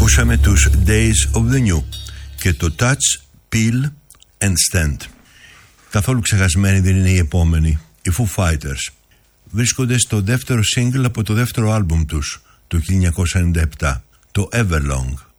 Ακούσαμε τους Days of the New και το Touch, Peel and Stand. Καθόλου ξεχασμένοι δεν είναι οι επόμενοι, οι Foo Fighters. Βρίσκονται στο δεύτερο single από το δεύτερο άλμπουμ τους, το 1997, το Everlong.